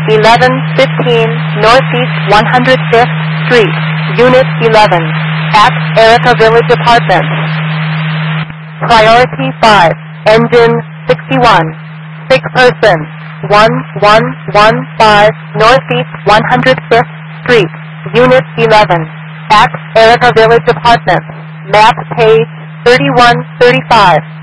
1115 Northeast 105th Street, Unit 11, at Erica Village Apartments. Priority 5, Engine 61, sick person, 1115 Northeast 105th Street, Unit 11, at Erica Village Apartments. Map page 3135.